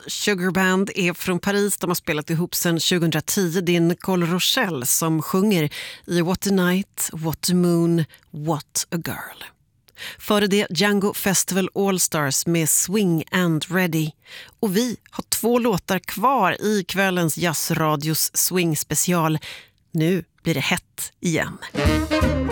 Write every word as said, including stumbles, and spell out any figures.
Sugar Band är från Paris. De har spelat ihop sedan tjugohundratio. Det är Nicole Rochelle som sjunger i What a Night, What a Moon, What a Girl. Före det Django Festival All Stars med Swing and Ready. Och vi har två låtar kvar i kvällens Jazzradios Swing special. Nu blir det hett igen.